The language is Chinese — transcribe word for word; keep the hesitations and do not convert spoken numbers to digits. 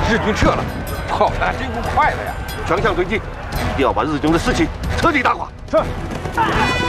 日军撤了，炮弹进攻快了呀！ 双向推进，一定要把日军的士气彻底打垮。 是。